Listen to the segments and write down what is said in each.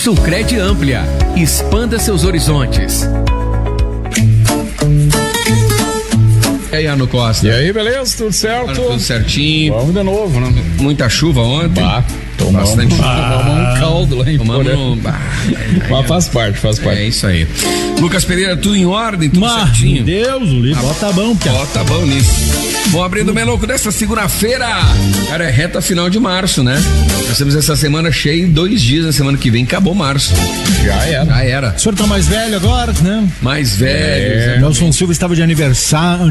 Sulcred Amplia. Expanda seus horizontes. E aí, Ano Costa? E aí, beleza? Tudo certo? Tudo certinho. Vamos de novo, né? Muita chuva ontem. Tomamos um caldo lá em Porã. Mas faz parte. É isso aí. Lucas Pereira, tudo em ordem, tudo certinho. Deus, o livro, bota a mão, cara. Bota a mão nisso. Bom, abrindo o Melouco dessa segunda-feira, cara, é reta final de março, né? Nós temos essa semana cheia, 2 dias, na semana que vem acabou março. Já era. O senhor tá mais velho agora, né? Mais velho. Nelson Silva estava de aniversário.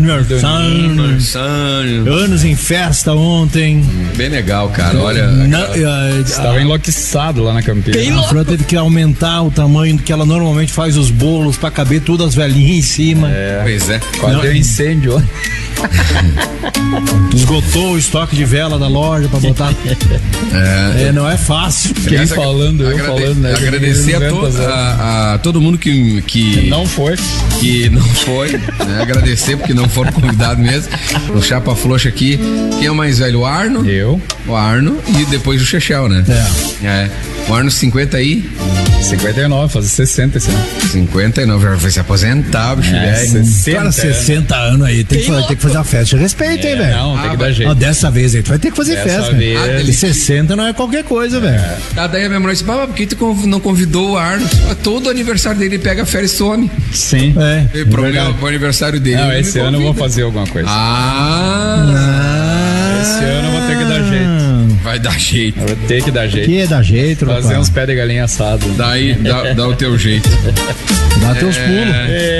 Anos em festa ontem. Bem legal, cara, olha. Estava enlouquecido lá na Campinas. A Fran teve que aumentar o tamanho que ela normalmente faz os bolos pra caber tudo as velhinhas em cima. Pois é. Quase deu incêndio ó. Esgotou o estoque de vela da loja pra botar. Não é fácil. Quem falando, eu falando, né? Agradecer a todo mundo que não foi. Né? Agradecer porque não foram convidados mesmo. O Chapa Frouxa aqui. Quem é o mais velho? O Arno? Eu. O Arno e depois o Chechel, né? O Arno 50 aí? 59, fazer 60 esse ano. 59, já vai se aposentar, bicho. 60 anos aí, tem que fazer uma festa de respeito, hein, velho? Não, tem que dar jeito. Dessa vez aí, tu vai ter que fazer festa. Ele 60 não é qualquer coisa, velho. Daí a minha mulher disse, por que tu não convidou o Arno? Todo aniversário dele pega férias e some. Sim. Pro aniversário dele. Não, esse ano eu vou fazer alguma coisa. Esse ano eu vou ter que dar jeito. Vai dar jeito. Eu vou ter que dar jeito. Que dá jeito, rapaz. Fazer uns pés de galinha assado. Daí, dá o teu jeito. Dá teus pulos.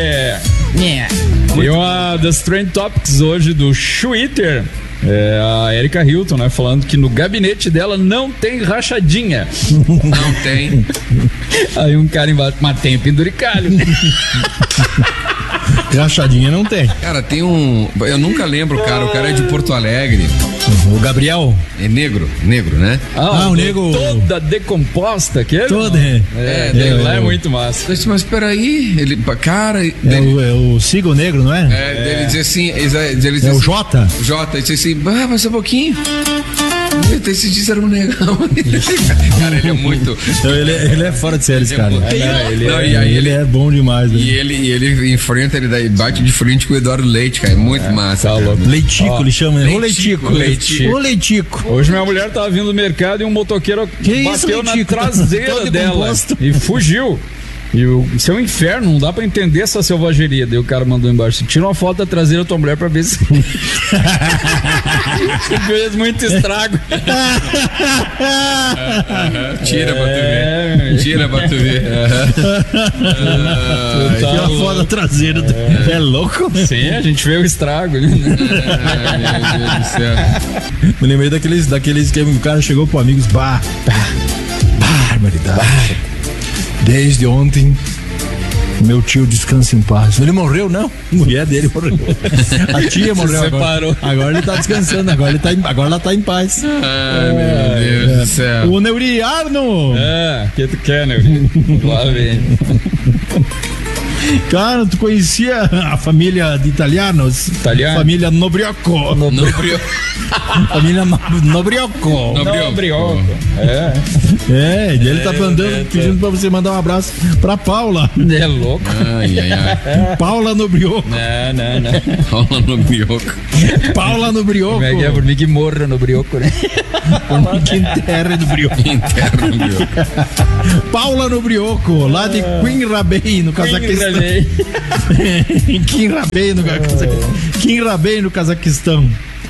E uma das Trend Topics hoje do Twitter a Erika Hilton, né? Falando que no gabinete dela não tem rachadinha. Não tem. Aí um cara embaixo, mas tem penduricalho. Rachadinha não tem. Cara, tem eu nunca lembro, cara. O cara é de Porto Alegre. O Gabriel. É negro, né? O negro. Toda decomposta, aquele? Toda. Lá é muito massa. Mas peraí, cara. É o Sigo Negro, não é? Ele diz assim. É o Jota? O Jota, ele disse assim, mas um pouquinho. Esses dias era um negão. Cara, ele é muito. Então, ele é fora de série, esse cara. Ele é bom demais. E ele enfrenta, ele bate de frente com o Eduardo Leite, cara. É muito massa. Tá louco. Leitico, ele chama, né? Leitico. O Leitico. Hoje minha mulher tava vindo do mercado e um motoqueiro bateu na traseira dela e fugiu. E isso é um inferno, não dá pra entender essa selvageria. Daí o cara mandou embaixo, tira uma foto da traseira da tua mulher pra ver se fez muito estrago. Tira pra tu ver. Tira a foto da traseira. É louco? Sim, a gente vê o estrago. Meu Deus do céu. Me lembrei daqueles que o cara chegou pro amigos, barbaridade. Desde ontem, meu tio descansa em paz. Ele morreu, não? A mulher dele morreu. A tia morreu. Separou. Agora ele tá descansando, agora ela tá em paz. Ai, meu Deus do céu. O Neuriarno! Que tu quer, Neuri? Lá vem. Cara, tu conhecia a família de italianos? Italiano? Família Nobriocco. Família Nobriocco. E ele tá mandando, pedindo pra você mandar um abraço pra Paula. É louco. Ai. Paula Nobriocco. Não. Paula Nobriocco. Paula Nobriocco. Como é que é? Por mim que morra no brioco, né? Por mim que enterra no brioco. Paula Nobriocco, lá de Quinrabei, no Cazaquistão. Quinrabei, no Cazaquistão.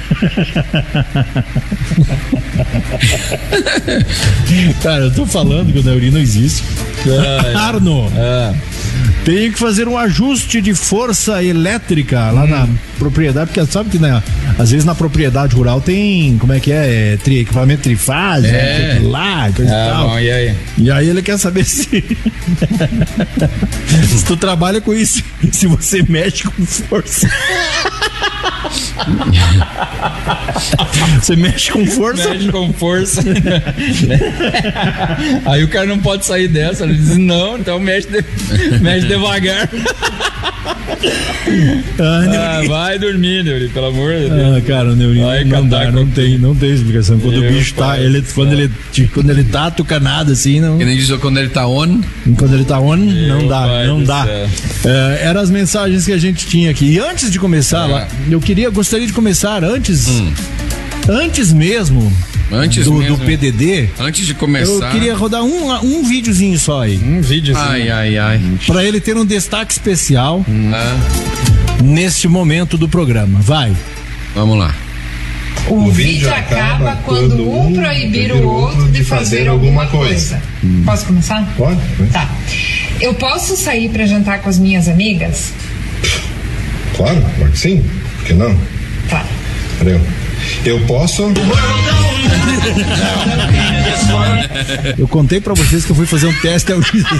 Cara, eu tô falando que o Neuri não existe. Arno, tem que fazer um ajuste de força elétrica lá na propriedade, porque sabe que, né, às vezes na propriedade rural tem, como é que é, equipamento trifásico, lá, coisa e tal. Bom, e aí? E aí ele quer saber se tu trabalha com isso, se você mexe com força. Você mexe com força? Mexe com força. Aí o cara não pode sair dessa. Ele diz, não, então mexe devagar. Vai dormir, Neuri, pelo amor de Deus. Cara, o Neuri não tem explicação. Quando o bicho tá, quando ele tá tucanado assim, não. Que nem diz quando ele tá on. Quando ele tá on, não dá. Eram as mensagens que a gente tinha aqui. E antes de começar, gostaria de começar antes mesmo. Do PDD. Antes de começar. Eu queria rodar um videozinho só aí. Um videozinho. Ai. Pra ele ter um destaque especial neste momento do programa. Vai. Vamos lá. O vídeo acaba quando um proibir o outro de fazer alguma coisa. Posso começar? Pode. Tá. Eu posso sair pra jantar com as minhas amigas? Claro que sim. Por que não? Tá. Eu posso. Eu contei pra vocês que eu fui fazer um teste de audição.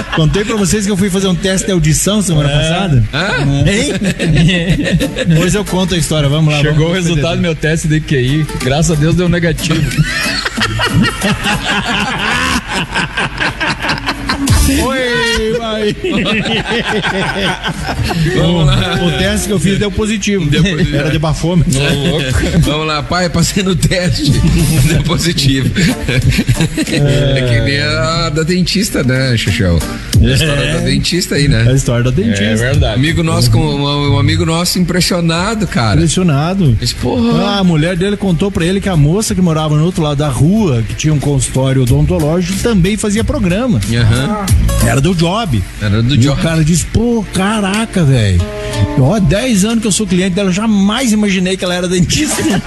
Semana passada. Hein? Depois eu conto a história, vamos lá. Chegou o resultado do meu teste de QI. Graças a Deus deu negativo. Oi, vai. Vamos lá. O teste que eu fiz deu positivo. Era de bafômetro. Vamos lá, pai, passei no teste. Deu positivo. É que nem a da dentista, né, Xuxão? A história da dentista aí, né? A história da dentista. É verdade. Um amigo nosso impressionado, cara. Impressionado. Mas, porra. A mulher dele contou pra ele que a moça que morava no outro lado da rua, que tinha um consultório odontológico, também fazia programa. Era do job. E o cara disse, caraca, velho. 10 anos que eu sou cliente dela, jamais imaginei que ela era dentista.